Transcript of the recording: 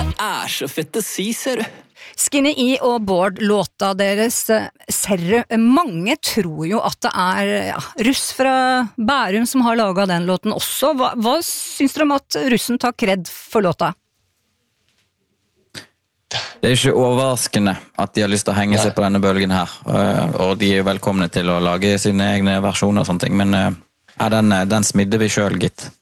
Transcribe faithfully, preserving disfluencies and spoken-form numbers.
Det er så fett å si, ser du. Skinny E og Bård, låta deres Serre, mange tror jo at det er ja, russ fra Bærum som har laget den låten også. Hva, hva syns dere om at russen tar kred for låta? Det er ikke overraskende at de har lyst til å henge seg på denne bølgen her, og de er velkomne til å lage sine egne versjoner og sånne ting, men ja, den, den smidde vi selv, gitt.